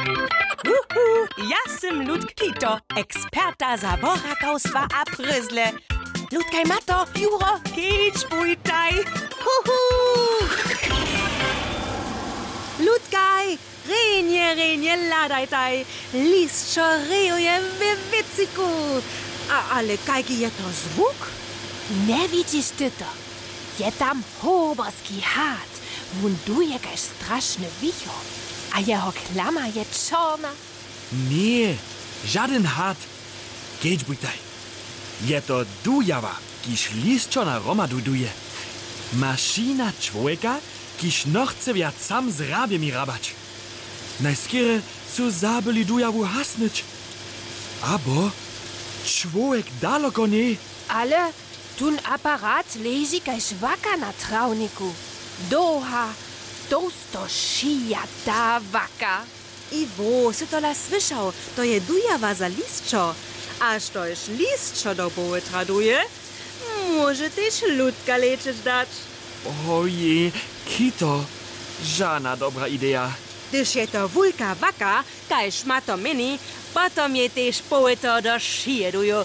Ja sam Lud Kito, eksperta zaborakowstwa a pryzle. Ludkaj mato, Juro, kicz bujtaj. Ludkaj, renje ladajtaj. Listcho reuje w wiciku. Ale kajki je to zvuk? Ne widzisz ty to? Je tam hoborski hat. Wun du jakaś straszny wicho. A jeho klama je czarna. Nie, żaden hat. Kicz bujtaj. Je to dujawa, kiż listcho na Roma duduje. Maschina człowieka, kiż no chce wiat sam z rabiem i rabać. Najskiery su zabyli dujawu hasnyć. Abo człowiek daleko nie. Ale tun aparat leży kaž waka na trawniku. Doha, to šija ta waka. I wo, si to la słyszał, to je dujawa za listcho. Aż to już listcho do boły traduje, może też Ludka leczyć dać. Oje, Kito, żadna dobra idea. Gdyż je to wulka waka, kaž ma to mini, potom je też połyto do szyje duju.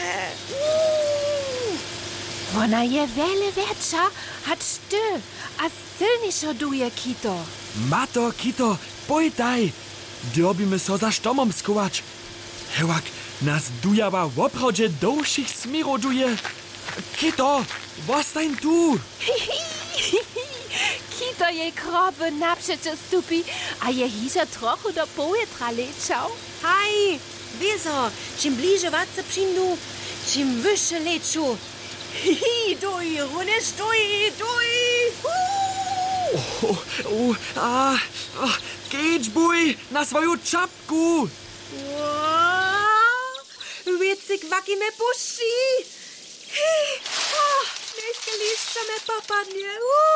Ona je wiele większa, hat ty, a silniejszo duje Kito. Mato, Kito, pojtaj. Dobimy so za sztomom skować. Hewak, nas dujawa w oprodzie dłuższych smiroduje. Kito, wostań tu. Kito je krowy naprzecie stupi, a je hižo trochu do pojetra leciał. Hej, wieso, czym bliżej watce przyjdą, czym wyższe leczu. Hihi, duj, runysz, duj. Kicz buj na swoją czapku. Wiecik waki me puści. Niech liszcza me popadnie.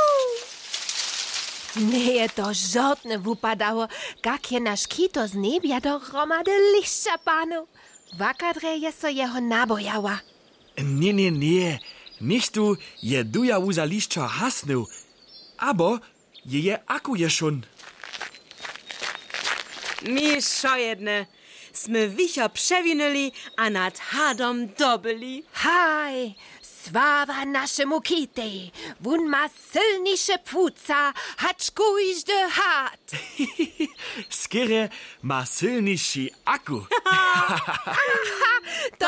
Nie, to żadne wypadało, jak je nasz Kito z niebia do gromady liścia panu. Wakadre je so jeho nabojała. Nie. Nicht tu je dujawu za liszczo hasnął. Abo je akuje schon. Mi szojedne. Sme wicho przewinęli, a nad hadom dobyli. Haj, sława naszemu Kitej. Wun ma silniejsze płuca, hacz kujżdy hat. Skiery ma silniejszy aku.